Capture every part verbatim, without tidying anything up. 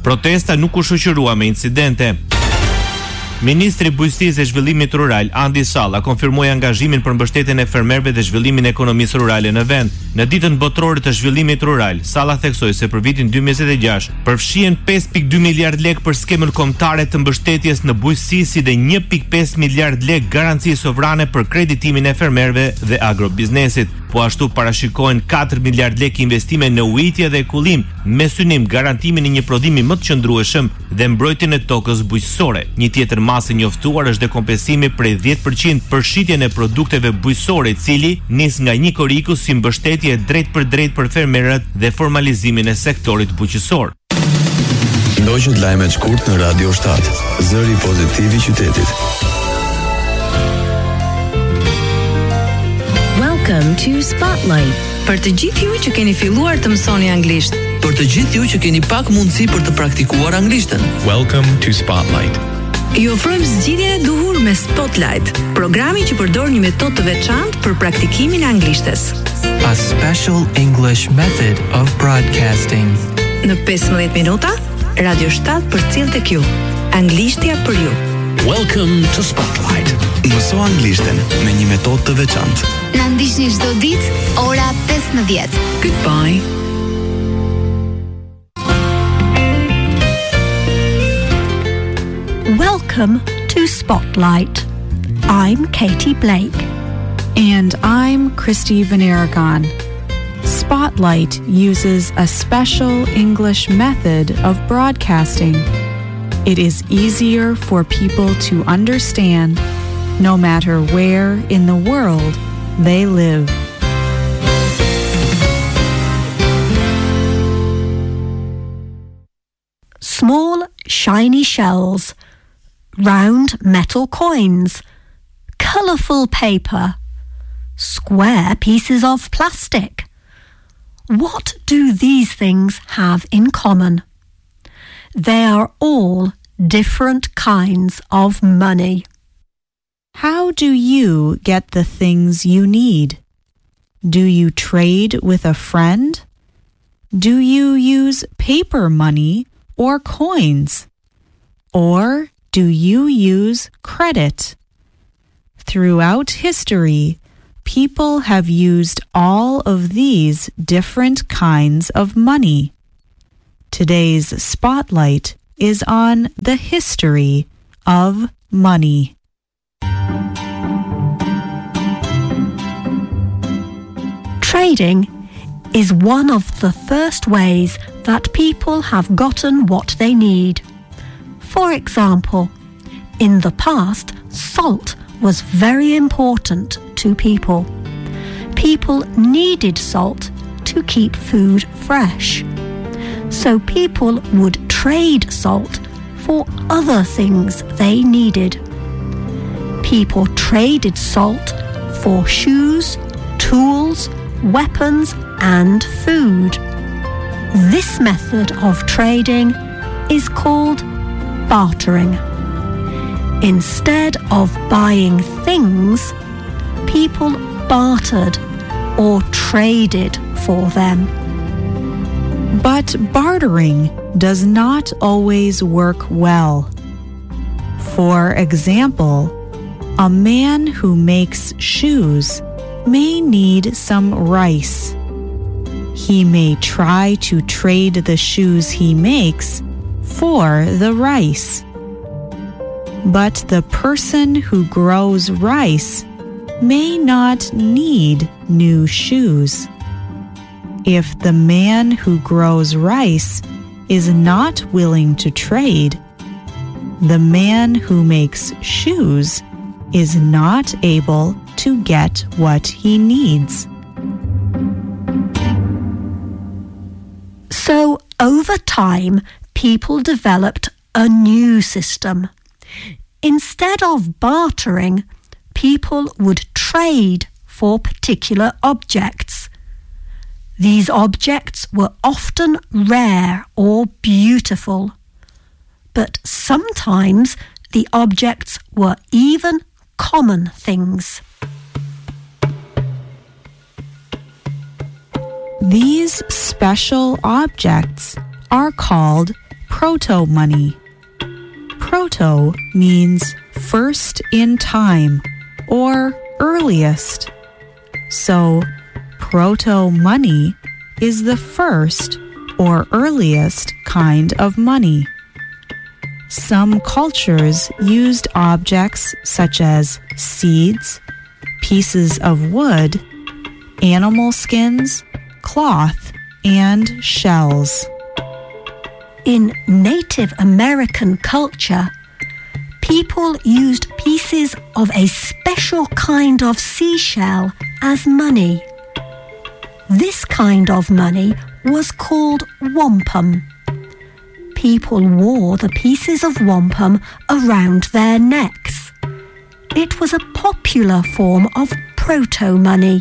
Protesta nuk u shoqërua me incidente. Ministri i Bujqësisë dhe Zhvillimit Rural, Andi Salla, konfirmoi angazhimin për mbështetjen e fermerëve dhe zhvillimin e ekonomisë rurale në vend. Në ditën botërore të zhvillimit rural, Salla theksoi se për vitin dy mijë e njëzet e gjashtë përfshihen pesë pikë dy miliard lekë për skemën kombëtare të mbështetjes në bujqësi si dhe një pikë pesë miliard lekë garanci sovrane për kreditimin e fermerëve dhe agrobiznesit. Po ashtu parashikohen katër miliard lekë investime në ujitje dhe kullim, me synim garantimin e një prodhimi më të qëndrueshëm dhe mbrojtjen e tokës bujqësore. Një tjetër masë e njoftuar është dekompensimi prej dhjetë përqind për shitjen e produkteve bujqësore, i cili nis nga një koriku si mbështetje drejt për drejt për fermerët dhe formalizimin e sektorit bujqësor. Ndoqët lajme të shkurt në Radio shtat, zëri pozitiv i qytetit. Welcome to Spotlight. Për të gjithë ju që keni filluar të mësoni anglisht, për të gjithë ju që keni pak mundësi për të praktikuar anglishtën. Welcome to Spotlight. Ju ofrojmë zgjidhjen e duhur me Spotlight, programi që përdor një metodë të veçantë për praktikimin e anglishtes. A special English method of broadcasting. Në pesëmbëdhjetë minuta, Radio shtat përcjell tek ju. Anglishtja për ju. Welcome to Spotlight. Mëso anglishten me një metodë të veçantë. Na ndiqni çdo ditë ora pesëmbëdhjetë. Goodbye. Welcome to Spotlight. I'm Katie Blake. And I'm Christy Van Aragon. Spotlight uses a special English method of broadcasting. It is easier for people to understand no matter where in the world they live. Small, shiny shells, round metal coins, colourful paper, square pieces of plastic. What do these things have in common? They are all different kinds of money. How do you get the things you need? Do you trade with a friend? Do you use paper money or coins? Or do you use credit? Throughout history, people have used all of these different kinds of money. Today's spotlight is on the history of money. Trading is one of the first ways that people have gotten what they need. For example, in the past, salt was very important to people. People needed salt to keep food fresh. So people would trade salt for other things they needed. People traded salt for shoes, tools, weapons, and food. This method of trading is called bartering. Instead of buying things, people bartered or traded for them. But bartering does not always work well. For example, a man who makes shoes may need some rice. He may try to trade the shoes he makes for the rice. But the person who grows rice may not need new shoes. If the man who grows rice is not willing to trade, the man who makes shoes is not able to get what he needs. So, over time, people developed a new system. Instead of bartering, people would trade for particular objects. These objects were often rare or beautiful, but sometimes the objects were even common things. These special objects are called proto-money. Proto means first in time or earliest. So, proto-money is the first or earliest kind of money. Some cultures used objects such as seeds, pieces of wood, animal skins, cloth, and shells. In Native American culture, people used pieces of a special kind of seashell as money. This kind of money was called wampum. People wore the pieces of wampum around their necks. It was a popular form of proto-money.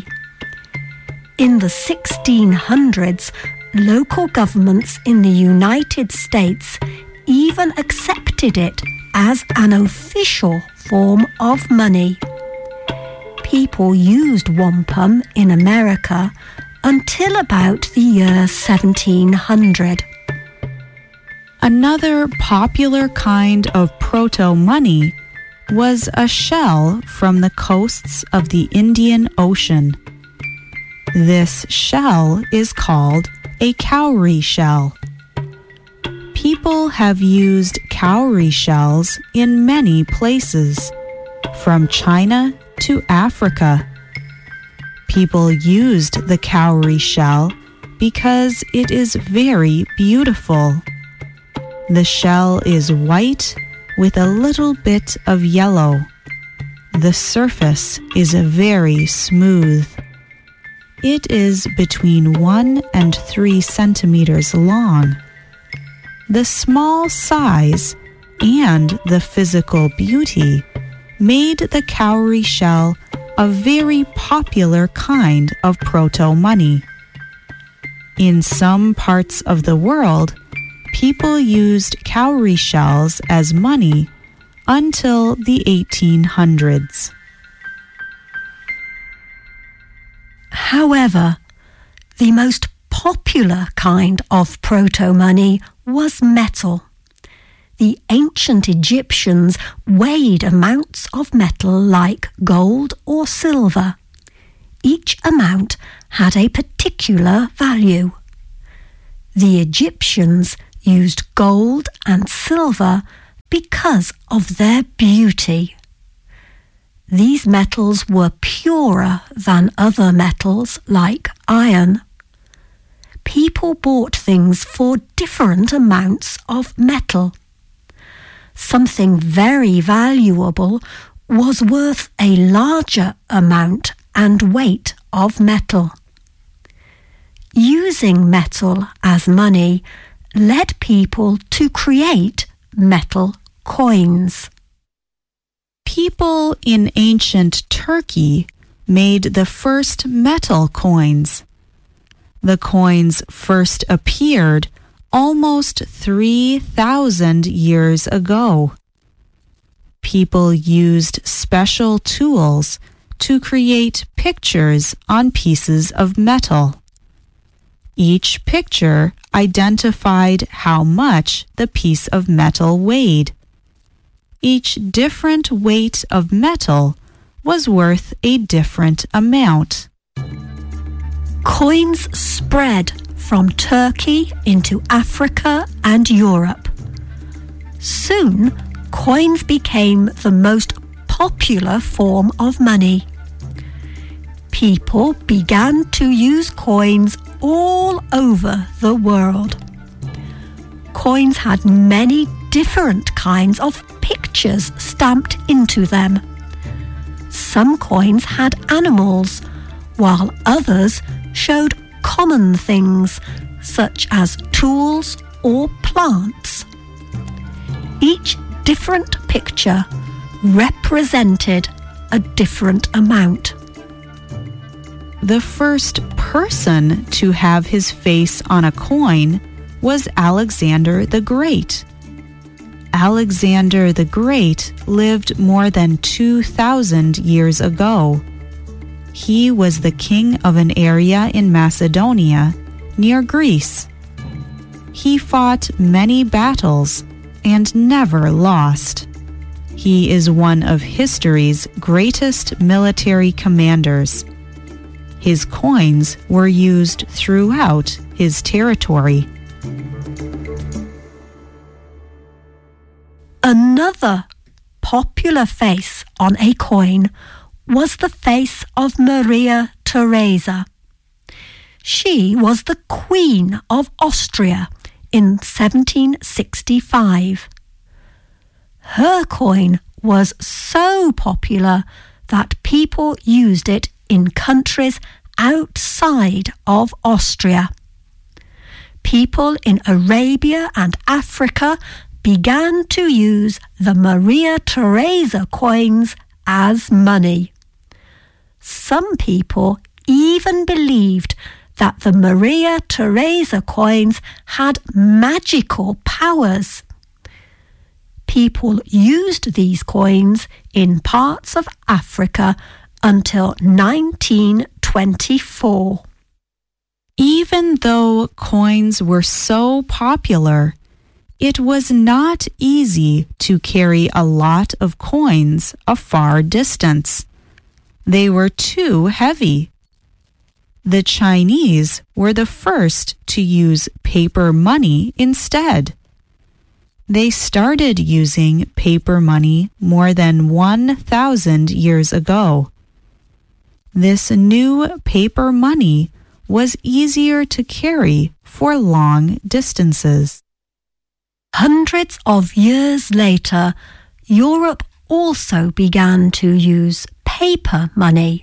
In the sixteen hundreds, local governments in the United States even accepted it as an official form of money. People used wampum in America until about the year seventeen hundred. Another popular kind of proto-money was a shell from the coasts of the Indian Ocean. This shell is called a cowrie shell. People have used cowrie shells in many places, from China to Africa. People used the cowrie shell because it is very beautiful. The shell is white with a little bit of yellow. The surface is very smooth. It is between one and three centimeters long. The small size and the physical beauty made the cowrie shell a very popular kind of proto-money. In some parts of the world, people used cowrie shells as money until the eighteen hundreds. However, the most popular kind of proto-money was metal. The ancient Egyptians weighed amounts of metal like gold or silver. Each amount had a particular value. The Egyptians used gold and silver because of their beauty. These metals were purer than other metals like iron. People bought things for different amounts of metal. Something very valuable was worth a larger amount and weight of metal. Using metal as money led people to create metal coins. People in ancient Turkey made the first metal coins. The coins first appeared almost three thousand years ago. People used special tools to create pictures on pieces of metal. Each picture identified how much the piece of metal weighed. Each different weight of metal was worth a different amount. Coins spread from Turkey into Africa and Europe. Soon, coins became the most popular form of money. People began to use coins all over the world. Coins had many different kinds of pictures stamped into them. Some coins had animals, while others showed common things such as tools or plants. Each different picture represented a different amount. The first person to have his face on a coin was Alexander the Great. Alexander the Great lived more than two thousand years ago. He was the king of an area in Macedonia, near Greece. he fought many battles and never lost. He is one of history's greatest military commanders. His coins were used throughout his territory. Another popular face on a coin was the face of Maria Theresa. She was the Queen of Austria in seventeen sixty-five. Her coin was so popular that people used it in countries outside of Austria. People in Arabia and Africa began to use the Maria Theresa coins as money. Some people even believed that the Maria Theresa coins had magical powers. People used these coins in parts of Africa until nineteen twenty-four. Even though coins were so popular, it was not easy to carry a lot of coins a far distance. They were too heavy. The Chinese were the first to use paper money instead. They started using paper money more than one thousand years ago. This new paper money was easier to carry for long distances. Hundreds of years later, Europe also began to use paper money.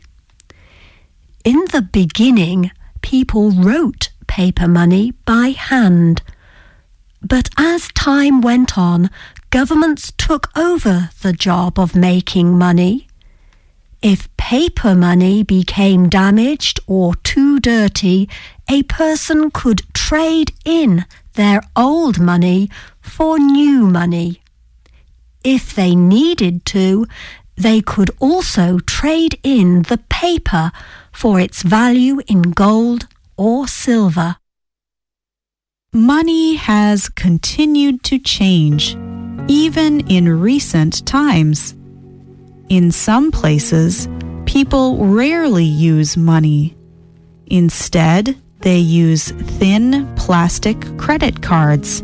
In the beginning, people wrote paper money by hand. But as time went on, governments took over the job of making money. If paper money became damaged or too dirty, a person could trade in their old money for new money. If they needed to, they could also trade in the paper for its value in gold or silver. Money has continued to change, even in recent times. In some places, people rarely use money. Instead, they use thin plastic credit cards.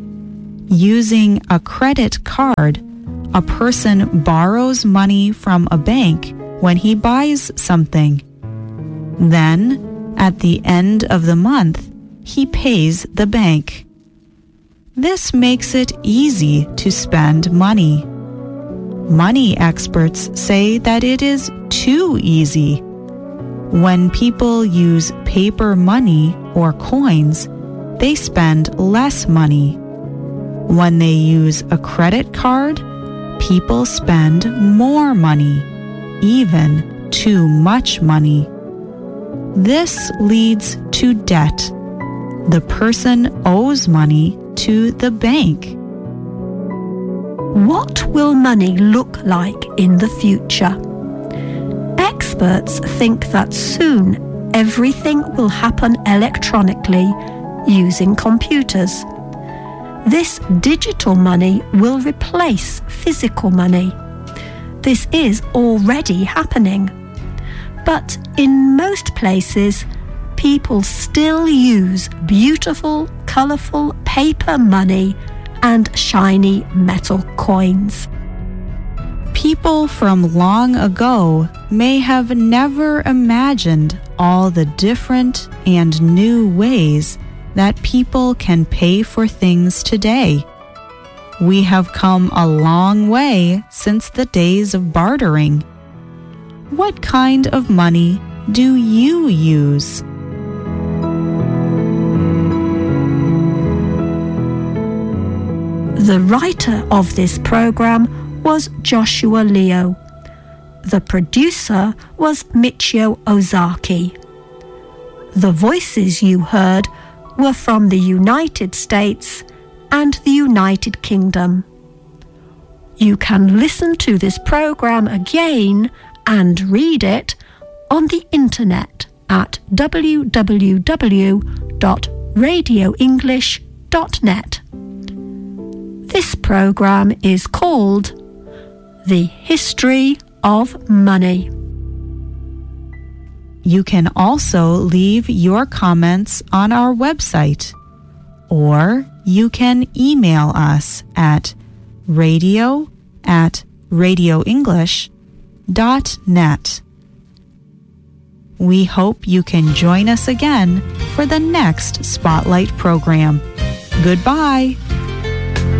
Using a credit card, a person borrows money from a bank when he buys something. Then, at the end of the month, he pays the bank. This makes it easy to spend money. Money experts say that it is too easy. When people use paper money or coins, they spend less money. When they use a credit card, people spend more money, even too much money. This leads to debt. The person owes money to the bank. What will money look like in the future? Experts think that soon everything will happen electronically using computers. This digital money will replace physical money. This is already happening. But in most places, people still use beautiful, colourful paper money and shiny metal coins. People from long ago may have never imagined all the different and new ways that people can pay for things today. We have come a long way since the days of bartering. What kind of money do you use? The writer of this program was Joshua Leo. The producer was Michio Ozaki. The voices you heard were from the United States and the United Kingdom. You can listen to this program again and read it on the internet at w w w dot radio english dot net. This program is called The History of Money. You can also leave your comments on our website, or you can email us at radio at radio english dot net. We hope you can join us again for the next Spotlight program. Goodbye.